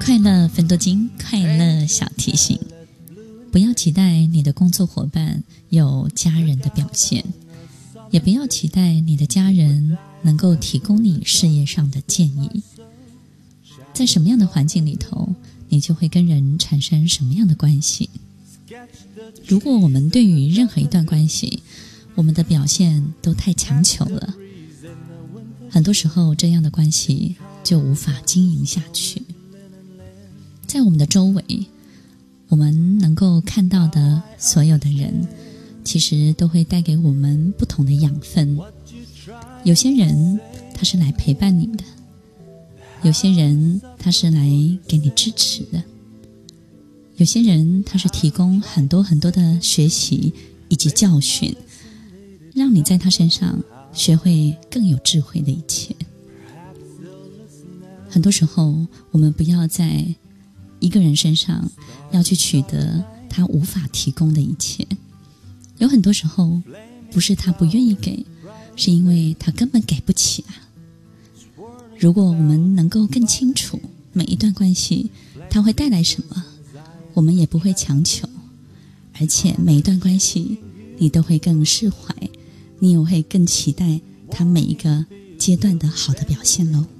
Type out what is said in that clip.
快乐分多金，快乐小提醒：不要期待你的工作伙伴有家人的表现，也不要期待你的家人能够提供你事业上的建议。在什么样的环境里头，你就会跟人产生什么样的关系。如果我们对于任何一段关系，我们的表现都太强求了，很多时候这样的关系就无法经营下去。在我们的周围，我们能够看到的所有的人，其实都会带给我们不同的养分。有些人他是来陪伴你的，有些人他是来给你支持的，有些人他是提供很多很多的学习以及教训，让你在他身上学会更有智慧的一切。很多时候我们不要在一个人身上要去取得他无法提供的一切，有很多时候不是他不愿意给，是因为他根本给不起啊。如果我们能够更清楚每一段关系它会带来什么，我们也不会强求，而且每一段关系你都会更释怀，你也会更期待他每一个阶段的好的表现咯。